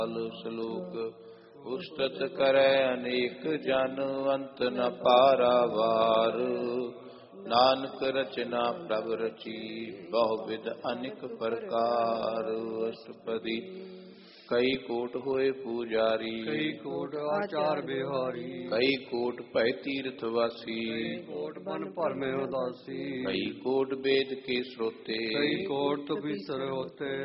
ਸ਼ਲੋਕ ਉਸਤਤ ਕਰੈ ਅਨੇਕ ਜਨ ਅੰਤ ਨ ਪਾਰਾਵਾਰ। ਨਾਨਕ ਰਚਨਾ ਪ੍ਰਭ ਰਚੀ ਬਹੁ ਵਿਧ ਅਨੇਕ ਪ੍ਰਕਾਰ। ਅਸ਼ਟਪਦੀ ਕਈ ਕੋਟ ਹੋਏ ਪੂਜਾਰੀ, ਕਈ ਕੋਟ ਆਚਾਰ ਬਿਹਾਰੀ। ਕਈ ਕੋਟ ਭੈ ਤੀਰਥ ਵਾਸੀ, ਕੋਟ ਬਨ ਭਰਮੇ ਉਦਾਸੀ। ਕਈ ਕੋਟ ਵੇਦ ਕੇ ਸਰੋਤੇ, ਕਈ ਕੋਟ ਬਿਸਰ ਹੋਤੇ।